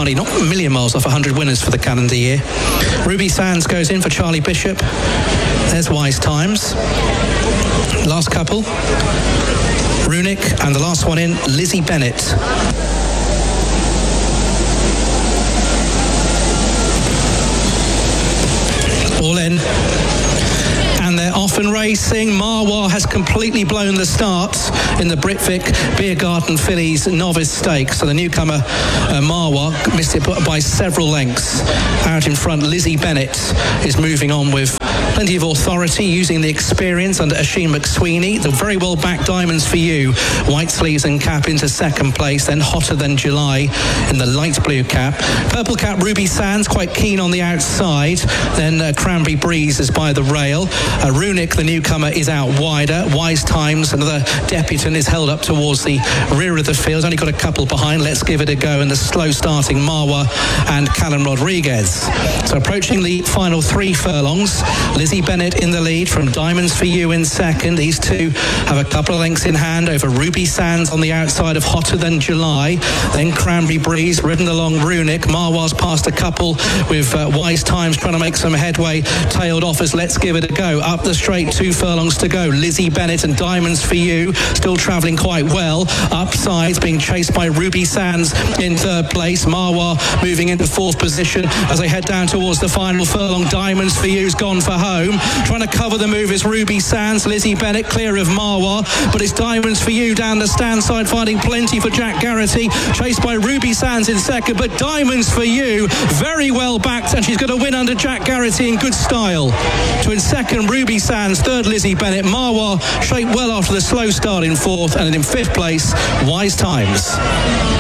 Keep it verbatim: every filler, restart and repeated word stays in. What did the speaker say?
Viviani, not a million miles off one hundred winners for the calendar year. Ruby Sands goes in for Charlie Bishop. There's Wise Times. Last couple, Runic, and the last one in, Lizzie Bennett. All in. And they're off and racing. Marwar has completely blown the start in the Britvic Beer Garden Fillies Novice Stakes. So the newcomer, uh, Marwar, missed it by several lengths. Out in front, Lizzie Bennett is moving on with plenty of authority, using the experience under Oisin McSweeney. The very well backed Diamonds for You, white sleeves and cap into second place. Then Hotter Than July in the light blue cap. Purple cap, Ruby Sands, quite keen on the outside. Then uh, Cranberry Breeze is by the rail. Uh, Runic, the newcomer, is out wider. Wise Times, another debutant, is held up towards the rear of the field. Only got a couple behind. Let's Give It a Go. And the slow starting Marwa and Callum Rodriguez. So approaching the final three furlongs. Lizzie Bennett in the lead from Diamonds for You in second. These two have a couple of lengths in hand over Ruby Sands on the outside of Hotter Than July. Then Cranberry Breeze ridden along Runic. Marwa's passed a couple with uh, Wise Times trying to make some headway. Tailed off as Let's Give It a Go. Up the straight, two furlongs to go. Lizzie Bennett and Diamonds for You still travelling quite well. Upsides being chased by Ruby Sands in third place. Marwa moving into fourth position as they head down towards the final furlong. Diamonds for You's gone for home. Trying to cover the move is Ruby Sands. Lizzie Bennett clear of Marwa, but it's Diamonds for You down the stand side, finding plenty for Jack Garrity, chased by Ruby Sands in second, but Diamonds for You very well backed, and she's going to win under Jack Garrity in good style. To in second, Ruby Sands, third Lizzie Bennett. Marwa shaped well after the slow start in fourth, and in fifth place, Wise Times.